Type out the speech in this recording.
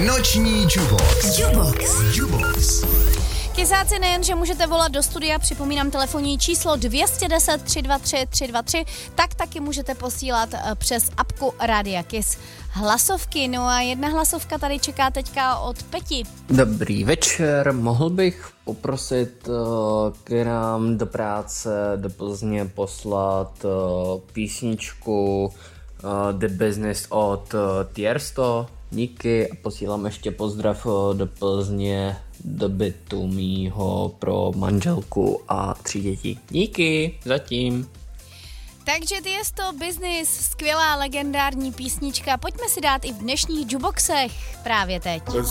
Noční Jubox. Kysáci, nejenže můžete volat do studia, připomínám telefonní číslo 210 323 323, tak taky můžete posílat přes apku Rádia Kiss hlasovky. No a jedna hlasovka tady čeká teďka od Peti. Dobrý večer, mohl bych poprosit k nám do práce do Plzně poslat písničku The Business od Tiesto. Díky a posílám ještě pozdrav do Plzně, do bytu mýho pro manželku a 3 děti. Díky, zatím. Takže Tiesto, Business, skvělá legendární písnička. Pojďme si dát i v dnešních juboxech právě teď. Let's